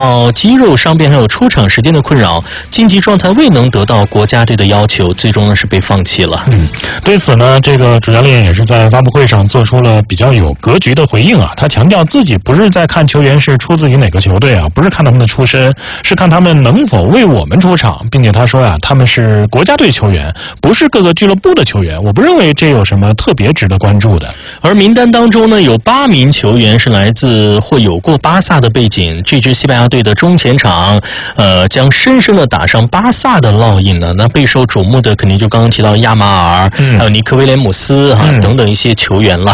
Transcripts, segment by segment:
肌肉伤病还有出场时间的困扰，竞技状态未能得到国家队的要求，最终呢是被放弃了。 对此呢，这个主教练也是在发布会上做出了比较有格局的回应啊。他强调自己不是在看球员是出自于哪个球队啊，不是看他们的出身，是看他们能否为我们出场，并且他说啊，他们是国家队球员，不是各个俱乐部的球员。我不认为这有什么特别值得关注的。 而名单当中呢，有8名球员是来自或有过巴萨的背景，这支西班牙队的中前场，将深深的打上巴萨的烙印呢。那备受瞩目的肯定就刚刚提到亚马尔，还有尼克威廉姆斯等等一些球员了。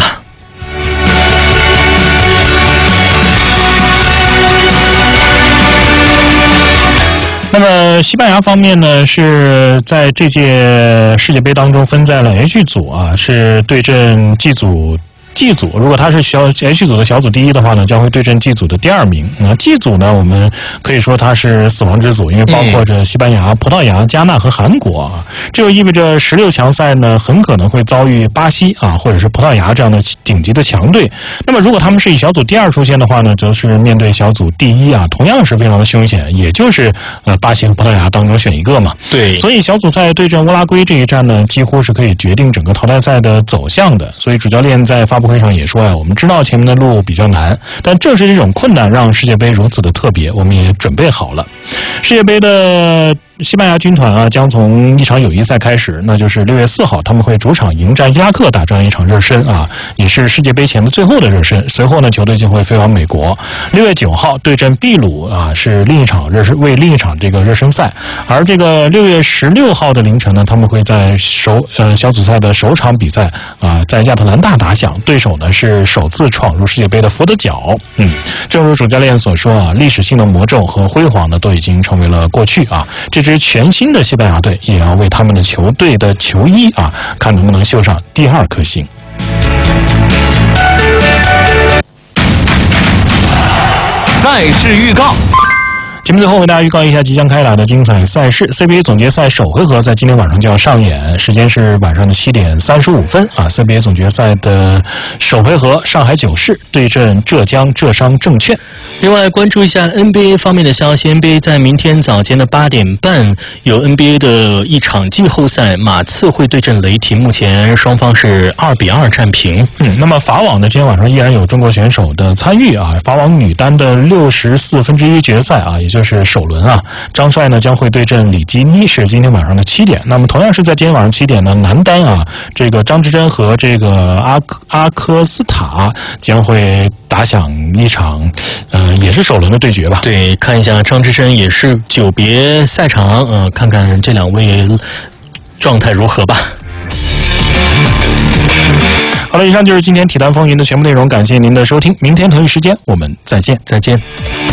那么西班牙方面呢，是在这届世界杯当中分在了 H 组啊，是对阵G组。如果他是H 组的小组第一的话呢，将会对阵G 组的第2名。G 组呢，我们可以说它是死亡之组，因为包括着西班牙、葡萄牙、加纳和韩国啊。这就意味着16强赛呢，很可能会遭遇巴西啊，或者是葡萄牙这样的顶级的强队。那么如果他们是以小组第2出现的话呢，则是面对小组第1啊，同样是非常的凶险，也就是巴西和葡萄牙当中选一个嘛。 对， 所以小组赛对阵乌拉圭这一战呢，几乎是可以决定整个淘汰赛的走向的。所以主教练在发布会上也说呀，我们知道前面的路比较难，但正是这种困难让世界杯如此的特别，我们也准备好了。世界杯的西班牙军团啊，将从一场友谊赛开始，那就是6月4号，他们会主场迎战伊拉克，打这样一场热身啊，也是世界杯前的最后的热身。随后呢，球队就会飞往美国。6月9号对阵秘鲁啊，是另一场热身，为另一场这个热身赛。而这个6月16号的凌晨呢，他们会在小组赛的首场比赛啊，在亚特兰大打响，对手呢是首次闯入世界杯的佛得角。正如主教练所说啊，历史性的魔咒和辉煌呢，都已经成为了过去啊。这支全新的西班牙队也要为他们的球队的球衣啊，看能不能绣上第2颗星。 赛事预告。 节目最后为大家预告一下即将开打的精彩赛事。 CBA 总决赛首回合在今天晚上就要上演，时间是晚上的7点35分啊。CBA 总决赛的首回合，上海九市对阵浙商证券。 另外关注一下 NBA 方面的消息， NBA 在明天早间的8点半有 NBA 的一场季后赛，马刺会对阵雷霆，目前双方是2-2战平。 那么法网呢，今天晚上依然有中国选手的参与啊。法网女单的64分之一决赛啊，也就是首轮啊，张帅呢将会对阵李基妮，是今天晚上的7点。那么同样是在今天晚上7点呢，男单啊，这个张之臻和这个阿科斯塔将会打响一场也是首轮的对决吧。 对，看一下张之臻也是久别赛场，看看这2位状态如何吧。 好了，以上就是今天体坛风云的全部内容，感谢您的收听，明天同一时间我们再见。